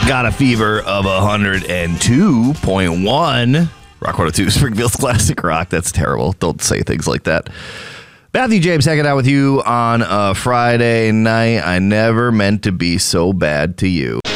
Got a fever of 102.1. Rock 102, Springfield's classic rock. That's terrible. Don't say things like that. Matthew James hanging out with you on a Friday night. I never meant to be so bad to you.